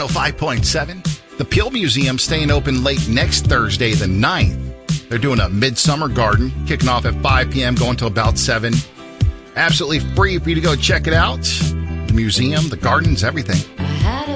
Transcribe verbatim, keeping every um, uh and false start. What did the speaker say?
oh five point seven. The Peel Museum staying open late next Thursday, the ninth. They're doing a midsummer garden, kicking off at five p.m., going till about seven. Absolutely free for you to go check it out. The museum, the gardens, everything.